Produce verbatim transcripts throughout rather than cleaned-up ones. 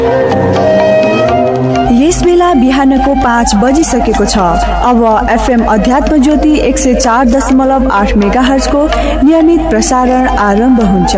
यस बेला बिहानको पाँच बजिसकेको छ। अब एफएम अध्यात्म ज्योति एक सय चार दशमलव आठ मेगा हर्जको नियमित प्रसारण आरम्भ हुन्छ।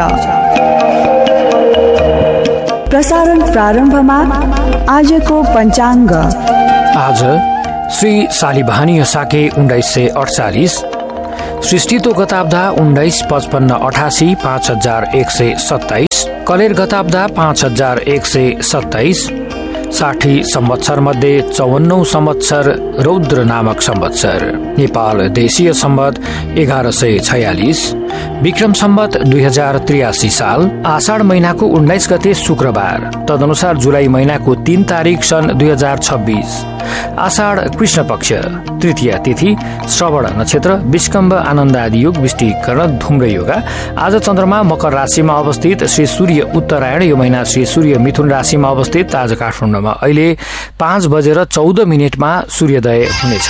प्रसारण प्रारम्भमा आजको पञ्चाङ्ग। आज श्री सालिभानी साके उन्नाइस सय अडचालिस, सृष्टितो गताब्दा उन्नाइस पचपन्न अठासी पाँच हजार एक सय सत्ताइस, कलेर गताब्दा पाँच हजार एक सय सत्ताइस, साठी संवत्सर मध्ये चौवन्नौ संवत्सर रौद्र नामक संवत्सर, नेपाल देशीय सम्वत एघार सय छयालिस, विक्रम सम्वत दुई हजार त्रियासी साल, आषाढ़ महीनाको उन्नाइस गते शुक्रबार, तदनुसार जुलाई महीनाको तीन तारिक सन् दुई हजार छब्बीस, आषाढ़ कृष्ण पक्ष, तृतीय तिथि, श्रवण नक्षत्र, विष्कम्भ आनन्द आदि योग, विष्टिकरण धुम्र योगा। आज चन्द्रमा मकर राशिमा अवस्थित, श्री सूर्य उत्तरायण, यो महिना श्री सूर्य मिथुन राशिमा अवस्थित। आज काठमाडौँमा अहिले पाँच बजेर चौध मिनटमा सूर्योदय हुनेछ।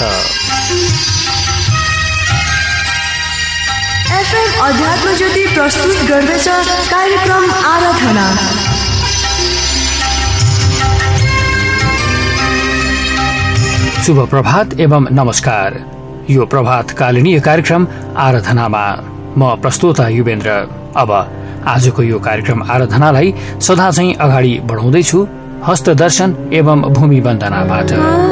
एफएम अध्यात्म ज्योति प्रस्तुत गर्दछ कार्यक्रम आराधना। शुभ प्रभात एवं नमस्कार। यो प्रभात कालीन कार्यक्रम आराधनामा म प्रस्तोता युवेन्द्र। अब आजको यो कार्यक्रम आराधनालाई सदा चाहिँ अगाडि बढाउँदैछु हस्त दर्शन एवं भूमि वन्दनाबाट।